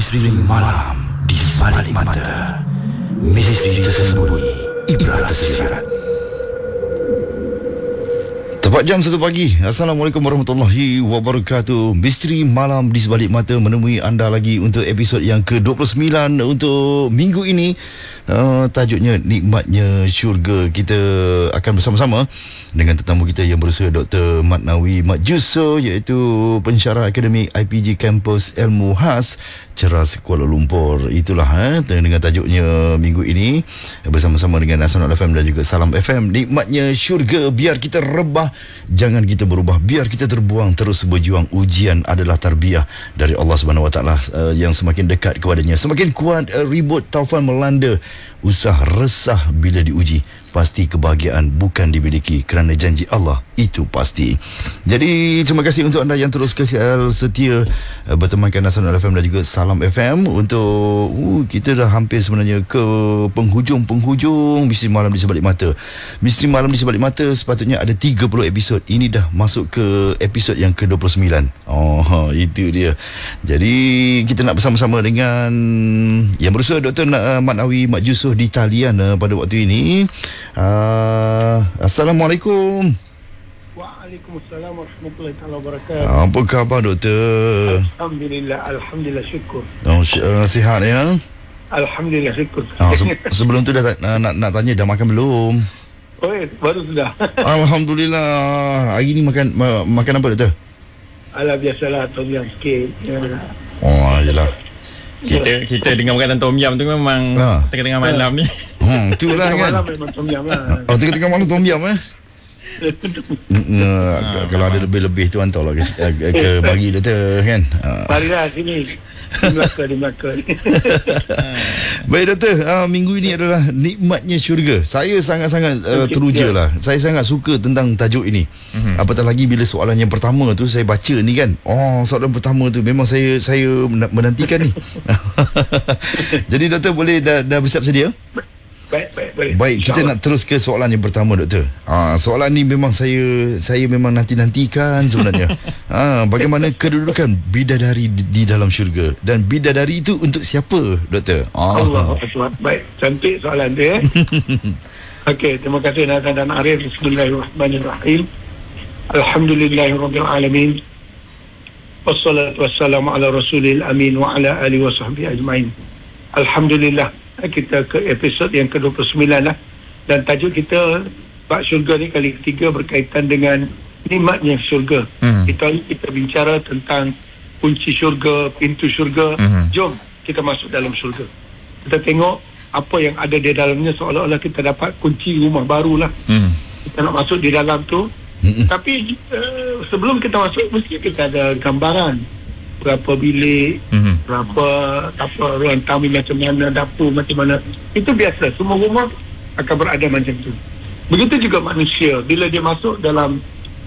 Misteri malam di sebalik mata. Misteri tersembunyi, ibrah tersirat. Tepat jam 1 pagi. Assalamualaikum warahmatullahi wabarakatuh. Misteri malam di sebalik mata menemui anda lagi untuk episod yang ke-29 untuk minggu ini. Tajuknya Nikmatnya Syurga. Kita akan bersama-sama dengan tetamu kita yang berusaha Dr. Matnawi Mat Yusof, iaitu pensyarah akademik IPG Kampus Ilmu Khas Ceras Kuala Lumpur. Itulah dengan tajuknya minggu ini bersama-sama dengan Nasional FM dan juga Salam FM. Nikmatnya Syurga. Biar kita rebah, jangan kita berubah. Biar kita terbuang, terus berjuang. Ujian adalah tarbiyah dari Allah Subhanahu Wa Taala yang semakin dekat kepadanya, semakin kuat ribut taufan melanda. Usah resah bila diuji. Pasti kebahagiaan bukan dimiliki, kerana janji Allah itu pasti. Jadi terima kasih untuk anda yang terus kekal setia bertemankan Nasional FM dan juga Salam FM. Untuk kita dah hampir sebenarnya ke penghujung Misteri Malam di Sebalik Mata. Misteri Malam di Sebalik Mata sepatutnya ada 30 episod. Ini dah masuk ke episod yang ke-29. Itu dia. Jadi kita nak bersama-sama dengan yang berusaha Dr. Matnawi Mat Yusof di talian pada waktu ini. Assalamualaikum. Waalaikumsalam warahmatullahi wabarakatuh. Apa khabar doktor? Alhamdulillah syukur. Sihat ya? Alhamdulillah syukur. Sebelum tu dah nak tanya, dah makan belum? Baru sudah. Alhamdulillah. Hari ni makan apa doktor? Alah, biasalah, tom yum sikit. Yelah. Kita dengar perkataan tom yum tu memang tengah-tengah malam ni. Itulah kan. Malam memang tom yum lah. Tengah-tengah malam tom yum kalau ada lebih-lebih tu hantarlah ke bagi doktor kan. Marilah sini. Di Melaka. Baik doktor, minggu ini adalah Nikmatnya Syurga. Saya sangat-sangat teruja lah. Saya sangat suka tentang tajuk ini. Apatah lagi bila soalan yang pertama tu saya baca ni kan. Soalan pertama tu memang saya menantikan ni. Jadi doktor boleh dah bersiap sedia? Baik, kita nak terus ke soalan yang pertama doktor. Soalan ni memang saya memang nantikan sebenarnya. Bagaimana kedudukan bidadari di dalam syurga, dan bidadari itu untuk siapa doktor? Allah Akbar. Baik, cantik soalan dia. Okey, terima kasih dan Arif. Bismillahirrahmanirrahim. Alhamdulillahirabbil alamin. Wassalatu wassalamu ala rasulil amin wa ala alihi wa sahbihi ajmain. Alhamdulillah, kita ke episod yang ke-29 lah. Dan tajuk kita bab syurga ni kali ketiga berkaitan dengan nikmatnya syurga. Kita bicara tentang kunci syurga, pintu syurga. Jom kita masuk dalam syurga. Kita tengok apa yang ada di dalamnya, seolah-olah kita dapat kunci rumah baru lah. Kita nak masuk di dalam tu. Tapi sebelum kita masuk, mesti kita ada gambaran berapa bilik, berapa ruang tamu macam mana, dapur macam mana. Itu biasa, semua rumah akan berada macam tu. Begitu juga manusia, bila dia masuk dalam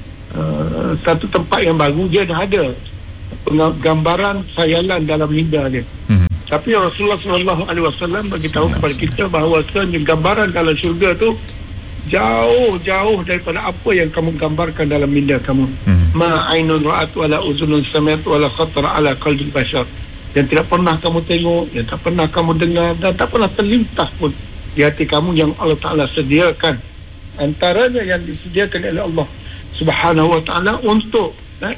satu tempat yang baru, dia dah ada gambaran khayalan dalam minda dia. Tapi Rasulullah SAW beritahu kepada kita bahawa gambaran dalam syurga tu jauh daripada apa yang kamu gambarkan dalam minda kamu. Ma ainun ra'at wala uzunun sami'at wala khatara ala qalbi bashar. Yang tidak pernah kamu tengok, yang tak pernah kamu dengar, dan tak pernah terlintas pun di hati kamu yang Allah Ta'ala sediakan. Antaranya yang disediakan oleh Allah Subhanahu Wa Ta'ala untuk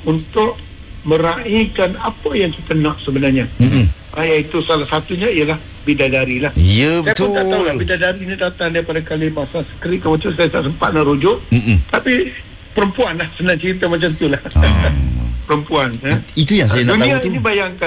meraihkan apa yang kita nak sebenarnya. Iaitu salah satunya ialah bidadari lah. Ya, betul. Saya pun tak tahu lah bidadari ni datang daripada kalimah Sanskrit. Macam saya tak sempat nak rujuk. Tapi perempuan lah, senang cerita macam tu lah. Perempuan. Itu yang saya nak tahu tu. Dunia ini bayangkan,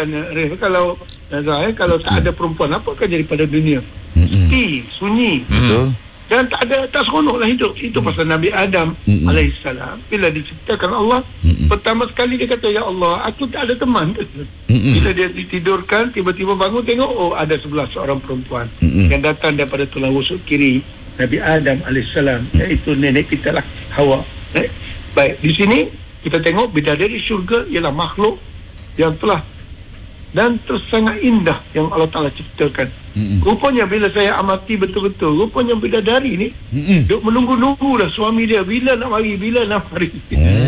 kalau tak ada perempuan, apa akan jadi pada dunia? Sepi, sunyi. Betul. Dan tak seronok lah hidup. Itu pasal Nabi Adam alaihissalam, bila diciptakan Allah, pertama sekali dia kata, ya Allah, aku tak ada teman. Bila dia ditidurkan, tiba-tiba bangun, tengok, ada sebelah seorang perempuan yang datang daripada tulang rusuk kiri Nabi Adam alaihissalam, iaitu nenek kita lah, Hawa. Baik, di sini kita tengok bidadari syurga ialah makhluk yang telah dan sangat indah yang Allah Ta'ala ciptakan. Rupanya bila saya amati betul-betul, rupanya bidadari ni duk menunggu-nunggu dah suami dia bila nak mari.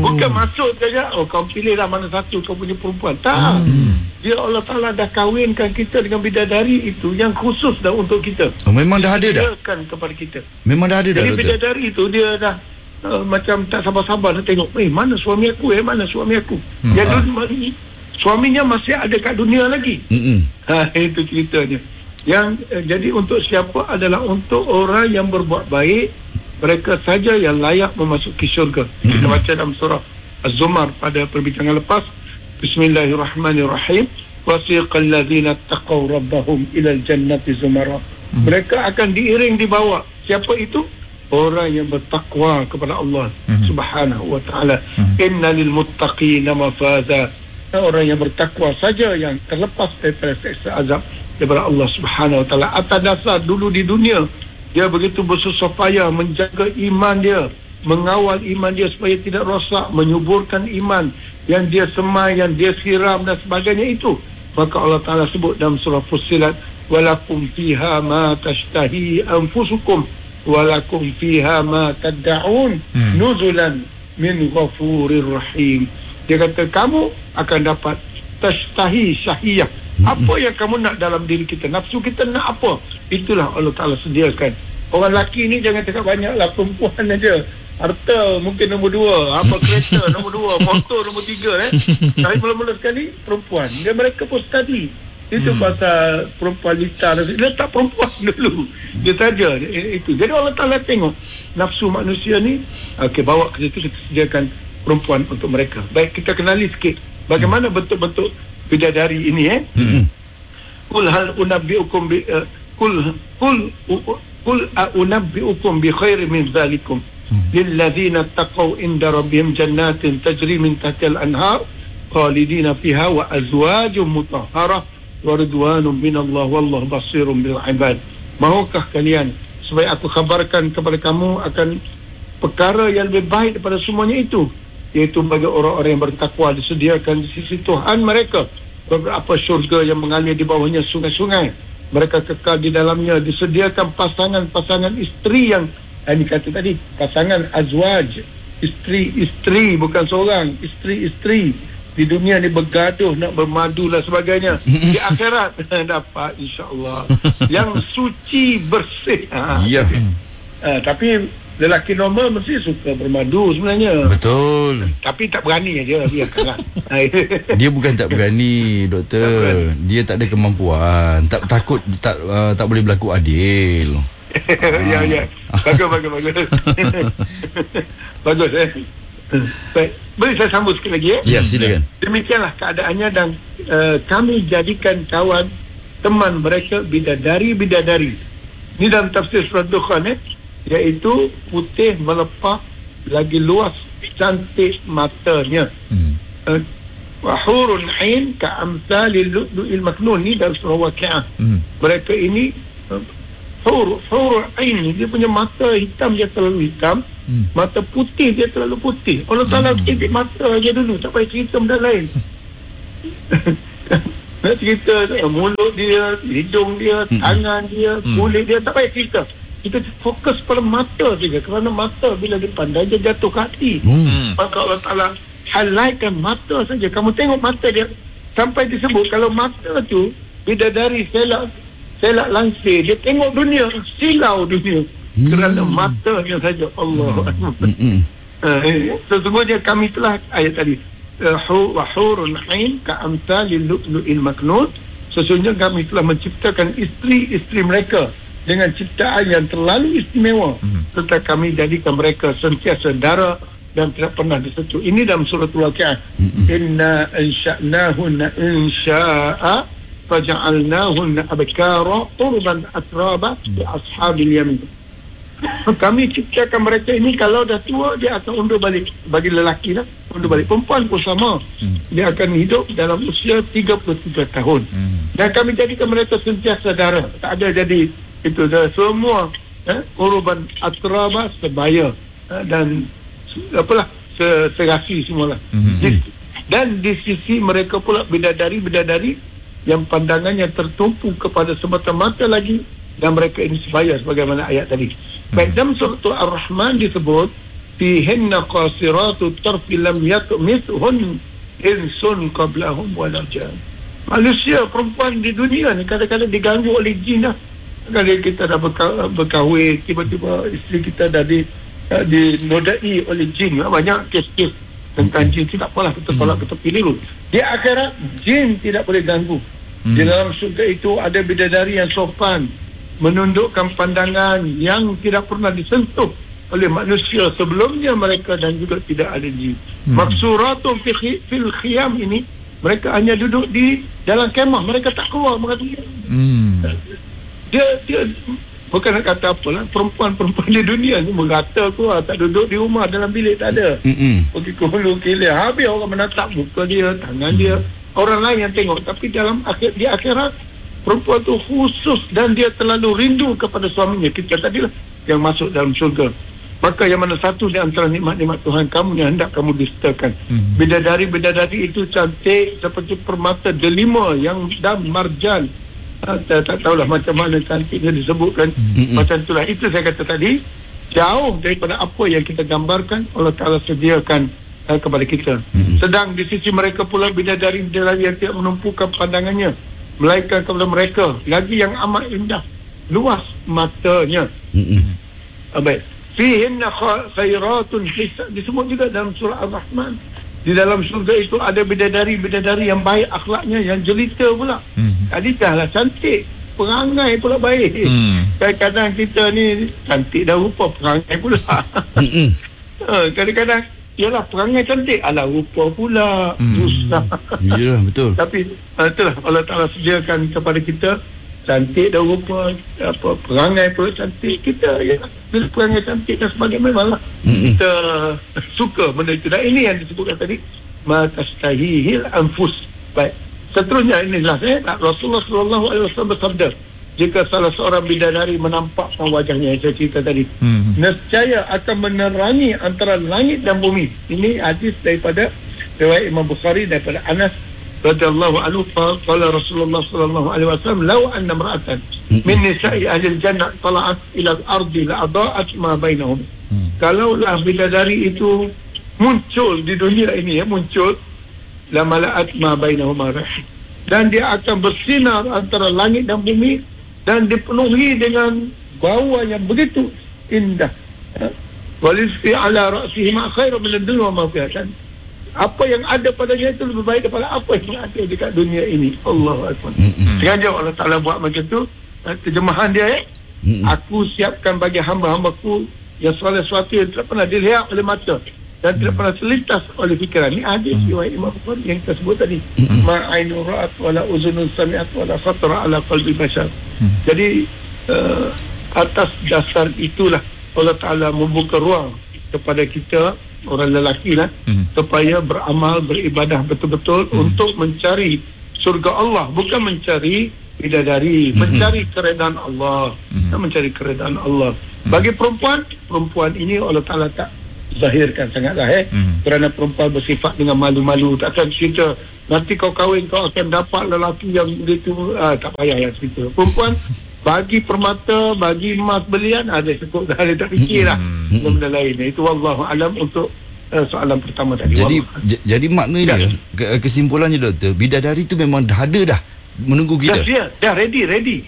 Bukan masuk saja, kau pilihlah mana satu kau punya perempuan. Tak. Dia Allah Ta'ala dah kahwinkan kita dengan bidadari itu yang khusus dah untuk kita. Memang dah ada dah? Disediakan kepada kita. Memang dah ada dah, Jadi doktor? bidadari itu dia dah macam tak sabar-sabar nak tengok, mana suami aku, mana suami aku. Suaminya masih ada kat dunia lagi. Itu ceritanya. Yang jadi untuk siapa adalah untuk orang yang berbuat baik, mereka saja yang layak memasuki syurga. Kita baca dalam surah Az-Zumar pada perbincangan lepas. Bismillahirrahmanirrahim. Wasiqal ladzina taqaw rabbahum ilal jannati zumara. Mereka akan diiring dibawa. Siapa itu? Orang yang bertakwa kepada Allah Subhanahu wa taala. Innalil muttaqina mafaza. Orang yang bertakwa saja yang terlepas daripada siksa azab daripada Allah Subhanahu wa taala. Atas dasar dulu di dunia dia begitu bersusah payah menjaga iman dia, mengawal iman dia supaya tidak rosak, menyuburkan iman yang dia semai, yang dia siram dan sebagainya itu. Maka Allah Ta'ala sebut dalam surah Fussilat, walakum fiha ma tashtahi anfusukum walakum fiha ma tad'un nuzulan min ghafurir rahim. Dia kata kamu akan dapat tashtahi syahiyah. Apa yang kamu nak dalam diri kita, nafsu kita nak apa, itulah Allah Ta'ala sediakan. Orang lelaki ni jangan cakap banyak lah, perempuan aja. Harta mungkin nombor 2, apa kereta nombor 2, motor nombor 3 Tapi mula-mula sekali perempuan. Dia mereka pun study. Itu pasal perempuan lita. Dia tak perempuan dulu. Dia saja itu. Jadi Allah Ta'ala tengok nafsu manusia ni, bawa ke situ, kita sediakan perempuan untuk mereka. Baik, kita kenali sikit bagaimana bentuk-bentuk bidadari ini. Qul hal unabbiukum bi qul unabbiukum bi khairin min zalikum lil ladzina taqaw inda rabbihim jannatin tajri min tahtiha al-anhar khalidina fiha wa azwajun mutahharah wa ridwanun minallah wallahu basirun bil ibad. Mahukah kalian supaya aku khabarkan kepada kamu akan perkara yang lebih baik daripada semuanya itu, iaitu bagi orang-orang yang bertakwa disediakan di sisi Tuhan mereka beberapa syurga yang mengalir di bawahnya sungai-sungai. Mereka kekal di dalamnya. Disediakan pasangan-pasangan isteri yang ini kata tadi, pasangan azwaj, isteri bukan seorang, isteri di dunia ni bergaduh nak bermadu dan sebagainya. Di akhirat dapat insya-Allah yang suci bersih. Tapi lelaki normal mesti suka bermadu sebenarnya. Betul. Tapi tak berani aja, biarkanlah. Dia bukan tak berani, doktor. Dia tak ada kemampuan. Takut tak boleh berlaku adil. Ya. Bagus. Bagus Baik. Boleh saya sambung sikit lagi Ya, silakan. Demikianlah keadaannya dan kami jadikan kawan teman mereka bidadari. Ini dalam tafsir surah Dukhan iaitu putih melepah lagi luas cantik matanya. Wa hurun ain ka amsalil lu'lu'il maknun. Ni dalam surah Waqi'ah. Mereka ini hurun ain, dia punya mata hitam, dia terlalu hitam, mata putih dia terlalu putih. Allah Ta'ala titik mata aja dulu, tak payah cerita benda lain. Nak cerita mulut dia, hidung dia, tangan dia, kulit dia, tak payah cerita. Kita fokus pada mata saja, kerana mata bila dia pandai dia jatuh ke hati. Maka Allah Ta'ala highlightkan mata saja. Kamu tengok mata dia sampai disebut kalau mata tu bidadari selak langsir, dia tengok dunia, silau dunia kerana matanya saja. Allah. Sesungguhnya kami telah ayat tadi wa hurun ain ka amsalil lu'lu'il maknun, sesungguhnya kami telah menciptakan isteri-isteri mereka dengan ciptaan yang terlalu istimewa, serta kami jadikan mereka sentiasa dara dan tidak pernah disentuh. Ini dalam surah Al-Waqi'ah. Inna ansha'nahunna insya'a faja'alnahunna abkara urban atraba li ashabil yamin. Kami ciptakan mereka ini, kalau dah tua dia akan undur balik. Bagi lelaki lah, undur balik. Perempuan pun sama. Dia akan hidup dalam usia 33 tahun. Dan kami jadikan mereka sentiasa dara. Tak ada jadi itu dah semua urban atraba, sebaya dan apalah serasi semualah. Dan di sisi mereka pula bidadari yang pandangannya tertumpu kepada semata-mata lagi, dan mereka ini sebaya sebagaimana ayat tadi. Baik, dalam surah Ar-Rahman disebut fihinna qasiratut tarfi lam yatmithun insun qablahum wala jan. Manusia perempuan di dunia ni kadang-kadang diganggu oleh jin lah. Kalau kita dah berkahwin, tiba-tiba isteri kita dah dinodai oleh jin. Banyak kes-kes tentang jin. Tidak apalah, kita tolak, kita pilih dulu. Di akhirat jin tidak boleh ganggu. Di dalam syurga itu ada bidadari yang sopan, menundukkan pandangan yang tidak pernah disentuh oleh manusia sebelumnya mereka, dan juga tidak ada jin. Maksuratun fil khiyam ini, mereka hanya duduk di dalam kemah, mereka tak keluar. Mereka dia bukan nak kata apalah, perempuan-perempuan di dunia ni merata keluar, tak duduk di rumah dalam bilik, tak ada. Pergi ke hulu kilir, habis orang menatap muka dia, tangan dia, orang lain yang tengok. Tapi di akhirat perempuan tu khusus, dan dia terlalu rindu kepada suaminya. Kita tadilah yang masuk dalam syurga. Maka yang mana satu di antara nikmat-nikmat Tuhan kamu yang hendak kamu dustakan. Bidadari-bidadari itu cantik seperti permata delima yang dan marjan. Tak tahulah macam mana cantiknya disebutkan. Macam itulah. Itu saya kata tadi, jauh daripada apa yang kita gambarkan Allah Ta'ala sediakan kepada kita. Sedang di sisi mereka pula bidadari-bidadari yang tidak menumpukan pandangannya melainkan kepada mereka lagi yang amat indah, luas matanya. Baik. Fihinna khairatun hisab, disebut juga dalam surah Al-Rahman. Di dalam surga itu ada bidadari-bidadari yang baik akhlaknya, yang jelita pula. Tadi dah lah cantik, perangai pula baik. Kadang-kadang kita ni cantik dah rupa, perangai pula. Kadang-kadang yalah perangai cantik, alah rupa pula susah. Yalah, betul. Tapi itulah Allah Ta'ala sediakan kepada kita cantik dan rupa, perangai pun cantik. Kita ya, bila perangai cantik dan sebagainya memanglah kita suka benda itu. Dan ini yang disebutkan tadi, ma tastahihil anfus. Baik, seterusnya inilah Rasulullah SAW bersabda, jika salah seorang bidadari menampakkan wajahnya, yang saya cerita tadi, nescaya akan menerangi antara langit dan bumi. Ini hadis daripada riwayat Imam Bukhari daripada Anas radhiyallahu anhu, qala Rasulullah sallallahu alaihi wasallam, law anna imra'atan min nisa'i ahli al-jannah tala'at ila al-ardi la adaa'at ma bainahum. Kalaulah bidadari itu muncul di dunia ini, muncul, la mala'at ma bainahum rahim, dan dia akan bersinar antara langit dan bumi, dan dipenuhi dengan bau yang begitu indah. Walisfi ala ra'sihi ma khairu min ad-dunya wa ma fiha. Apa yang ada padanya itu lebih baik daripada apa yang ada dekat dunia ini. Allahu Akbar. Sengaja Allah Ta'ala buat macam tu. Terjemahan dia, aku siapkan bagi hamba-hambaku yang sesuatu yang tidak pernah dilihat oleh mata dan tidak pernah terlintas oleh fikiran. Ini hadis riwayat Imam Bukhari yang kita sebut tadi. Ma'ainu ra'at wala uzunun sami'at wala khatara ala qalbi bashar. Jadi atas dasar itulah Allah Ta'ala membuka ruang kepada kita, orang lelaki lah, supaya beramal, beribadah betul-betul untuk mencari surga Allah, bukan mencari bidadari, mencari keredaan Allah, mencari keredaan Allah. Bagi perempuan ini Allah Ta'ala tak zahirkan sangatlah kerana perempuan bersifat dengan malu-malu. Takkan cerita nanti kau kahwin kau akan dapat lelaki yang begitu, tak payah yang cerita. Perempuan bagi permata, bagi emas belian, ada cukup dah, dia tak fikirlah benda lain. Itu wallahu alam untuk soalan pertama tadi. Jadi maknanya kesimpulannya doktor, bidadari tu memang dah ada dah menunggu kita. Dah ready.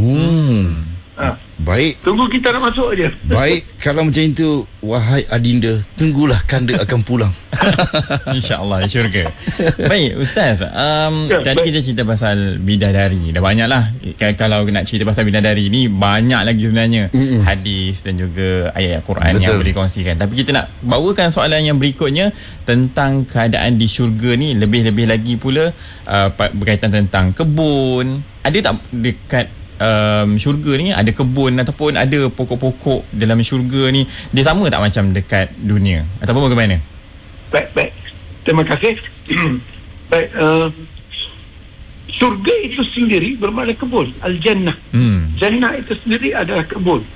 Baik. Tunggu kita nak masuk aja. Baik, kalau macam itu, wahai adinda, tunggulah kanda akan pulang. InsyaAllah syurga. Baik Ustaz, tadi kita cerita pasal bidadari. Dah banyak lah. Kalau nak cerita pasal bidadari ni, banyak lagi sebenarnya hadis dan juga ayat Quran yang boleh kongsikan. Tapi kita nak bawakan soalan yang berikutnya tentang keadaan di syurga ni. Lebih-lebih lagi pula berkaitan tentang kebun. Ada tak dekat syurga ni ada kebun ataupun ada pokok-pokok dalam syurga ni, dia sama tak macam dekat dunia ataupun bagaimana? Baik. Terima kasih. Baik, syurga itu sendiri bermakna kebun. Al-Jannah. Jannah itu sendiri adalah kebun.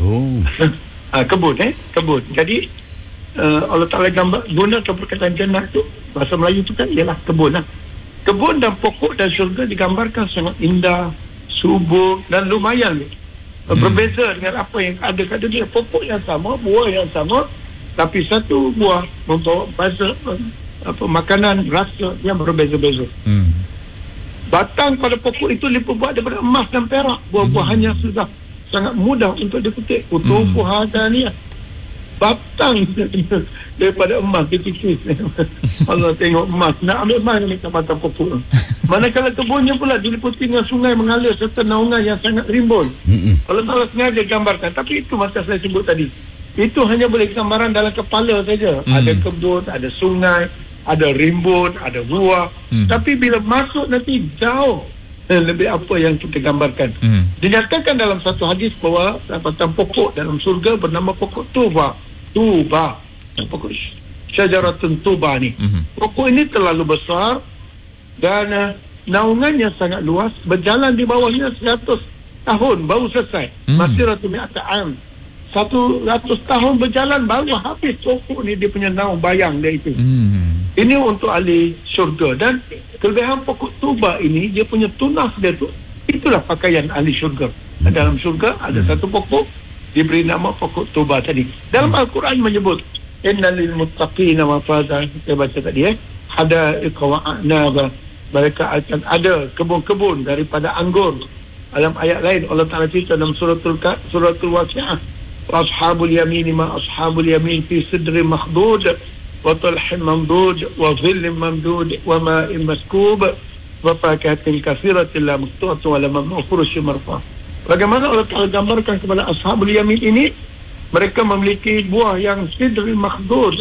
Kebun. Jadi Allah Ta'ala gunakan perkataan jannah tu, bahasa Melayu tu kan ialah kebun lah. Kebun dan pokok dan syurga digambarkan sangat indah, subur dan lumayan. Berbeza dengan apa yang ada kat dunia. Pokok yang sama, buah yang sama, Tapi satu buah membawa makanan rasa yang berbeza-beza. Batang pada pokok itu dibuat daripada emas dan perak. Buah-buahannya sudah sangat mudah untuk dipetik. Kutufu hadaniyah. Batang daripada emas tipis. Allah tengok emas, nak ambil emas ni kat batang pokok. Manakala kebunnya pula diliputi dengan sungai mengalir serta naungan yang sangat rimbun. Kalau Allah sengaja gambarkan, tapi itu macam saya sebut tadi, itu hanya boleh gambaran dalam kepala saja. Ada kebun, ada sungai, ada rimbun, ada buah. Tapi bila masuk nanti jauh lebih apa yang kita gambarkan. Dinyatakan dalam satu hadis bahawa batang pokok dalam surga bernama pokok Tuba. Pokok Syajaratun Tuba ni. Pokok ini terlalu besar dan naungannya sangat luas. Berjalan di bawahnya 100 tahun baru selesai. Masih ratu mi'ata am. 100 tahun berjalan baru habis pokok ni, dia punya naung bayang dia itu. Ini untuk ahli syurga. Dan kelebihan pokok Tuba ini, dia punya tunas dia tu, itulah pakaian ahli syurga. Dalam syurga ada satu pokok diberi nama pokok Tuba tadi. Dalam Al-Quran menyebut innal lil muttaqina mafaza, kita baca tadi hadaiqa wa a'naba, mereka akan ada kebun-kebun daripada anggur. Dalam ayat lain Allah Taala cerita dalam suratul Waqiah, ashabul yamin ma ashabul yamin fi sidrin makhdud wa talhin mamdud wa dhillin mamdud wa ma'in maskub wa fakihatin katsiratin la maqtu'atin wa la mamnu'un furushin marfu'ah. Bagaimana Allah Ta'ala gambarkan kepada ashabul yamin ini, mereka memiliki buah yang sidrin makhdud,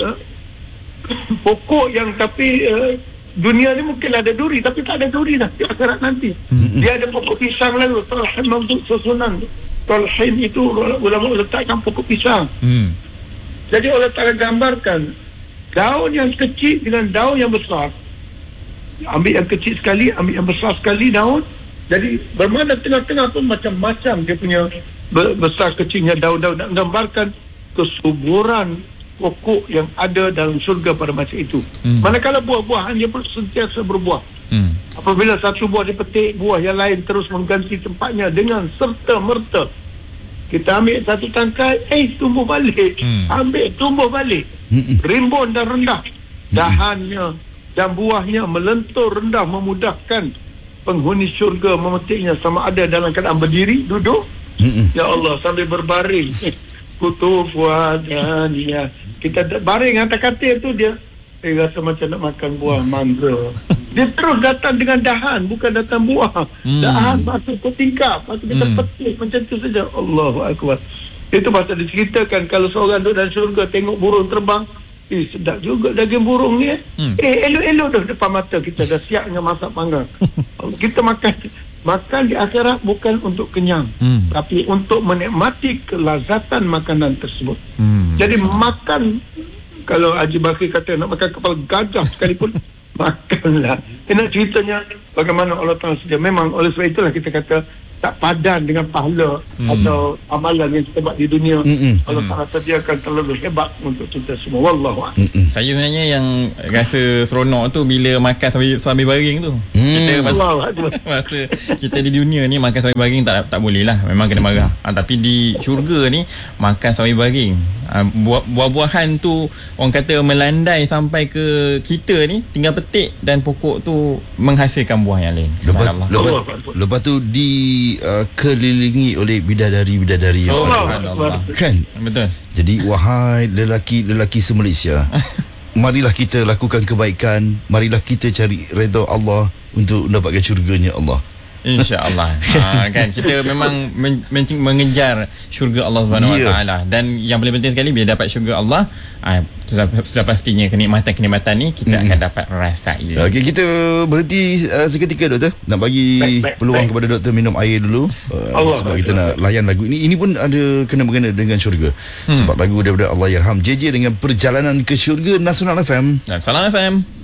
pokok yang tapi dunia ni mungkin ada duri, tapi tak ada duri dah di akhirat nanti. Dia ada pokok pisang lalu, talhin mamdud susunan. Talhin itu ulama letakkan pokok pisang. Jadi Allah Ta'ala gambarkan daun yang kecil dengan daun yang besar. Ambil yang kecil sekali, ambil yang besar sekali daun. Jadi bermakna tengah-tengah tu macam-macam dia punya besar kecilnya daun-daun, nak gambarkan kesuburan pokok yang ada dalam syurga pada masa itu. Manakala buah-buahan dia pun sentiasa berbuah. Apabila satu buah dipetik, buah yang lain terus mengganti tempatnya dengan serta-merta. Kita ambil satu tangkai, tumbuh balik. Ambil, tumbuh balik. Rimbun dan rendah. Dahannya dan buahnya melentur rendah, memudahkan penghuni syurga memetiknya sama ada dalam keadaan berdiri, duduk, ya Allah, sambil berbaring. Kutufu hadaniyah. Kita baring atas katil tu, dia rasa macam nak makan buah mangga. Dia terus datang dengan dahan, bukan datang buah. Dahan masuk ke tingkap, masuk kita petik macam tu saja. Allahu Akbar. Itu pasal diceritakan kalau seorang duduk dalam syurga tengok burung terbang, sedap juga daging burung ni. Elok-elok dah depan mata kita, dah siap dengan masak panggang. Kita makan di akhirat bukan untuk kenyang, tapi untuk menikmati kelazatan makanan tersebut. Jadi makan, kalau Haji Bakri kata nak makan kepala gajah sekalipun, makanlah. Nak ceritanya bagaimana Allah Ta'ala sedia. Memang oleh sebab itulah kita kata tak padan dengan pahala atau amalan yang kita buat di dunia. Allah Ta'ala sediakan terlalu hebat untuk kita semua. Wallahu'alam. Saya sebenarnya yang rasa seronok tu bila makan sambil baring tu. Kita masa kita di dunia ni makan sambil baring tak boleh lah, memang kena marah. Tapi di syurga ni makan sambil baring, buah-buahan tu orang kata melandai sampai ke kita ni, tinggal petik dan pokok tu menghasilkan buah yang lain. Lepas tu kelilingi oleh bidadari-bidadari. Kan? Betul. Jadi wahai lelaki se-Malaysia, marilah kita lakukan kebaikan, marilah kita cari redha Allah untuk mendapatkan syurganya Allah. InsyaAllah. Kan kita memang mengejar syurga Allah Subhanahu Wa Taala, dan yang paling penting sekali bila dapat syurga Allah, sudah pastinya kenikmatan ni kita akan dapat rasai. Okey, kita berhenti seketika doktor, nak bagi peluang kepada doktor minum air dulu, sebab kita nak layan lagu ini pun ada kena-mengena dengan syurga. Sebab lagu daripada Allahyarham JJ dengan Perjalanan ke Syurga, Nasional FM dan Salam FM.